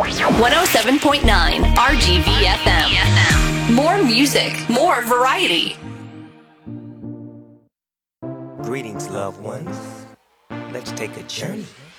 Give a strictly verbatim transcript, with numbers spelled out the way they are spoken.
one oh seven point nine R G V F M. More music, more variety. Greetings, loved ones. Let's take a journey